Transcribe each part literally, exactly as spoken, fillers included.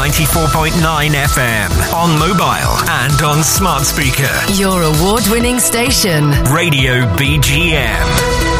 ninety-four point nine F M, on mobile and on smart speaker. Your award-winning station. Radio B G M.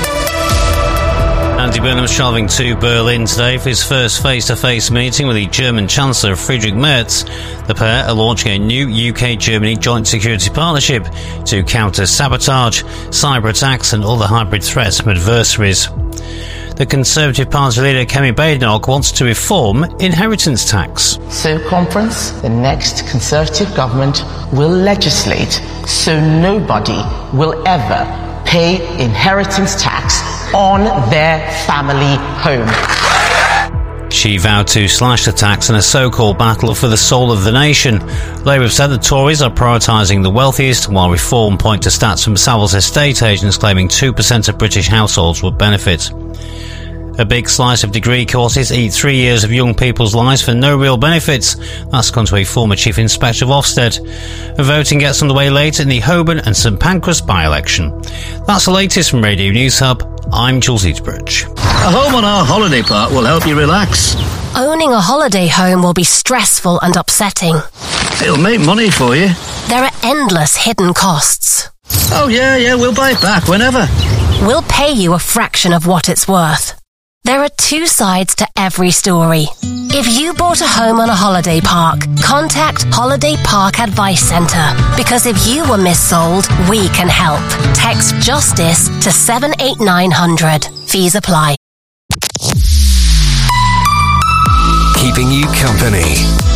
Andy Burnham's travelling to Berlin today for his first face-to-face meeting with the German Chancellor Friedrich Merz. The pair are launching a new U K-Germany joint security partnership to counter sabotage, cyber attacks and other hybrid threats from adversaries. The Conservative Party leader Kemi Badenoch wants to reform inheritance tax. So, Conference, the next Conservative government will legislate so nobody will ever pay inheritance tax on their family home. She vowed to slash the tax in a so-called battle for the soul of the nation. Labour have said the Tories are prioritising the wealthiest, while Reform point to stats from Savills estate agents claiming two percent of British households would benefit. A big slice of degree courses eat three years of young people's lives for no real benefits. That's gone to a former Chief Inspector of Ofsted. Voting gets underway later in the Holborn and St Pancras by-election. That's the latest from Radio News Hub. I'm Jules Eatsbridge. A home on our holiday park will help you relax. Owning a holiday home will be stressful and upsetting. It'll make money for you. There are endless hidden costs. Oh yeah, yeah, we'll buy it back whenever. We'll pay you a fraction of what it's worth. There are two sides to every story. If you bought a home on a holiday park, contact Holiday Park Advice Centre, because if you were missold, we can help. Text JUSTICE to seven eight nine hundred. Fees apply. Keeping you company.